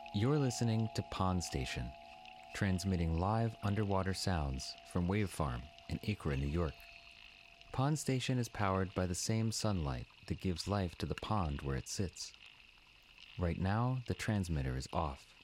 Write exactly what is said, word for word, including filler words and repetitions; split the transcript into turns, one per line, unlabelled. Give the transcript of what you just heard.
You're listening to Pond Station, transmitting live underwater sounds from Wave Farm in Acra, New York. Pond Station is powered by the same sunlight that gives life to the pond where it sits. Right now, the transmitter is off,